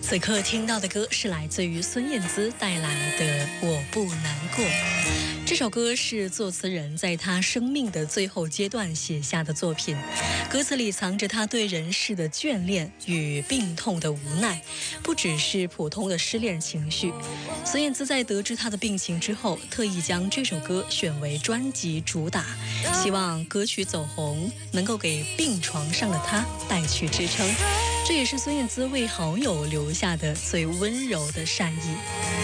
此刻听到的歌是来自于孙燕姿带来的《我不难过》。这首歌是作词人在他生命的最后阶段写下的作品，歌词里藏着他对人世的眷恋与病痛的无奈，不只是普通的失恋情绪。孙燕姿在得知他的病情之后，特意将这首歌选为专辑主打，希望歌曲走红能够给病床上的他带去支撑。这也是孙燕姿为好友留下的最温柔的善意。